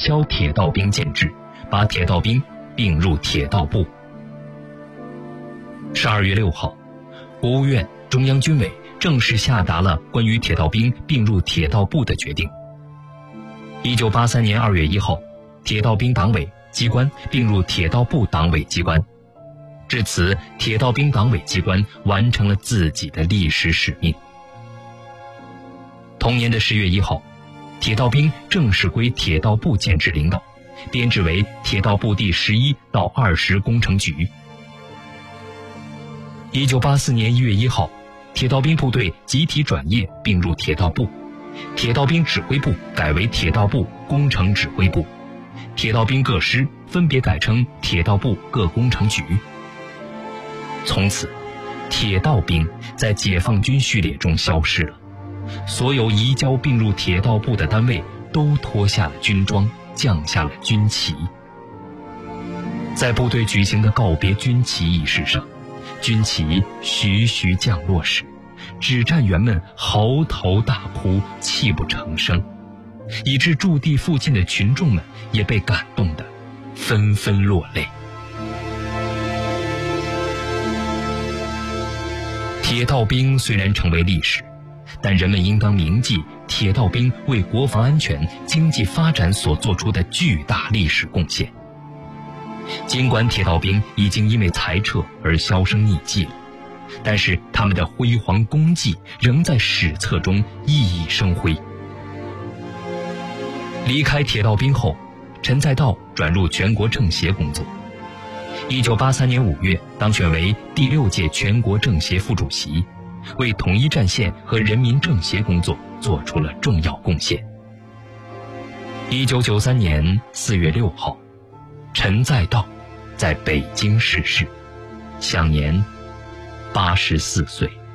削铁道兵建制，把铁道兵并入铁道部。12月6号，国务院、中央军委正式下达了关于铁道兵并入铁道部的决定。1983年2月1号，铁道兵党委机关并入铁道部党委机关。至此，铁道兵党委机关完成了自己的历史使命。同年的10月1号，铁道兵正式归铁道部建制领导，编制为铁道部第11到20工程局。1984年1月1号，铁道兵部队集体转业并入铁道部，铁道兵指挥部改为铁道部工程指挥部，铁道兵各师分别改称铁道部各工程局。从此，铁道兵在解放军序列中消失了，所有移交并入铁道部的单位都脱下了军装，降下了军旗。在部队举行的告别军旗仪式上，军旗徐徐降落时，指战员们嚎啕大哭，泣不成声，以致驻地附近的群众们也被感动得纷纷落泪。铁道兵虽然成为历史，但人们应当铭记铁道兵为国防安全、经济发展所做出的巨大历史贡献。尽管铁道兵已经因为裁撤而销声匿迹了，但是他们的辉煌功绩仍在史册中熠熠生辉。离开铁道兵后，陈再道转入全国政协工作。1983年5月当选为第6届全国政协副主席，为统一战线和人民政协工作做出了重要贡献。1993年4月6号，陈再道在北京逝世，享年84岁。